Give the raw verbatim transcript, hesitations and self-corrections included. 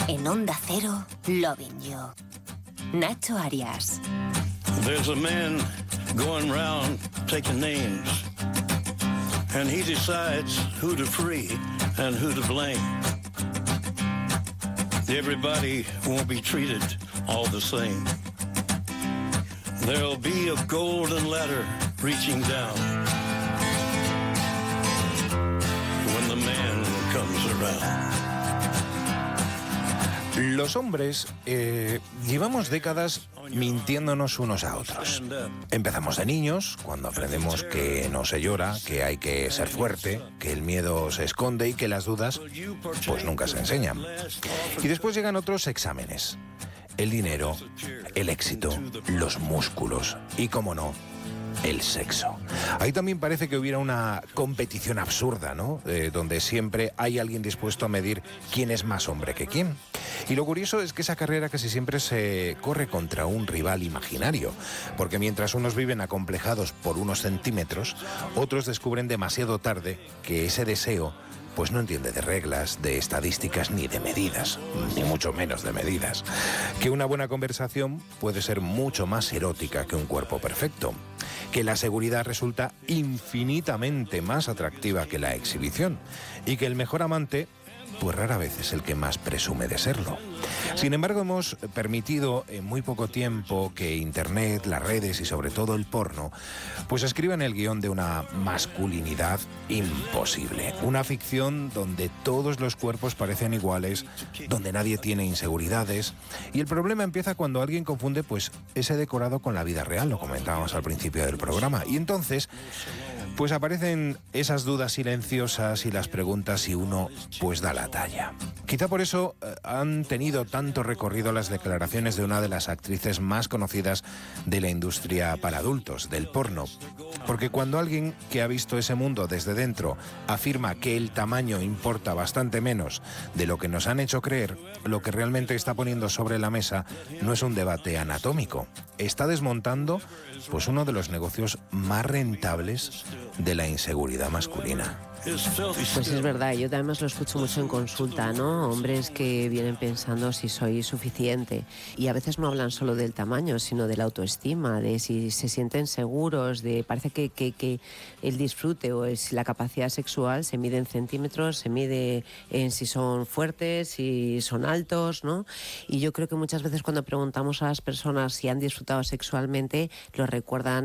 En Onda Cero, Loving You. Nacho Arias. There's a man going round taking names, and he decides who to free and who to blame. Everybody won't be treated all the same. There'll be a golden ladder reaching down when the man comes around. Los hombres eh, llevamos décadas mintiéndonos unos a otros. Empezamos de niños, cuando aprendemos que no se llora, que hay que ser fuerte, que el miedo se esconde y que las dudas pues nunca se enseñan. Y después llegan otros exámenes. El dinero, el éxito, los músculos y, cómo no, el sexo. Ahí también parece que hubiera una competición absurda, ¿no? Eh, donde siempre hay alguien dispuesto a medir quién es más hombre que quién. Y lo curioso es que esa carrera casi siempre se corre contra un rival imaginario, porque mientras unos viven acomplejados por unos centímetros, otros descubren demasiado tarde que ese deseo pues no entiende de reglas, de estadísticas ni de medidas, ni mucho menos de medidas. Que una buena conversación puede ser mucho más erótica que un cuerpo perfecto. Que la seguridad resulta infinitamente más atractiva que la exhibición. Y que el mejor amante, pues rara vez es el que más presume de serlo. Sin embargo, hemos permitido en muy poco tiempo que Internet, las redes y sobre todo el porno, pues escriban el guión de una masculinidad imposible. Una ficción donde todos los cuerpos parecen iguales, donde nadie tiene inseguridades. Y el problema empieza cuando alguien confunde pues ese decorado con la vida real, lo comentábamos al principio del programa. Y entonces pues aparecen esas dudas silenciosas y las preguntas si uno pues da la talla. Quizá por eso eh, han tenido tanto recorrido las declaraciones de una de las actrices más conocidas de la industria para adultos, del porno. Porque cuando alguien que ha visto ese mundo desde dentro afirma que el tamaño importa bastante menos de lo que nos han hecho creer, lo que realmente está poniendo sobre la mesa no es un debate anatómico. Está desmontando pues uno de los negocios más rentables de la inseguridad masculina. Pues es verdad, yo además lo escucho mucho en consulta, ¿no? Hombres que vienen pensando si soy suficiente y a veces no hablan solo del tamaño, sino de la autoestima, de si se sienten seguros, de parece que, que, que el disfrute o es la capacidad sexual se mide en centímetros, se mide en si son fuertes, si son altos, ¿no? Y yo creo que muchas veces cuando preguntamos a las personas si han disfrutado sexualmente, lo recuerdan